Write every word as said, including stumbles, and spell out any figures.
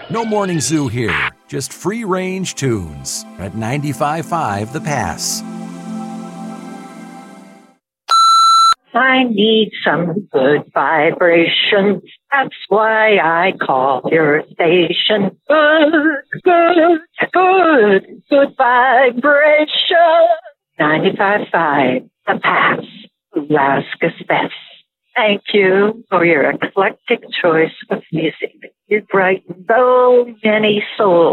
No morning zoo here, just free-range tunes at ninety-five point five The Pass. I need some good vibrations. That's why I call your station. Good, good, good, good vibration. ninety-five point five The Pass, Alaska's best. Thank you for your eclectic choice of music. You brighten so many souls.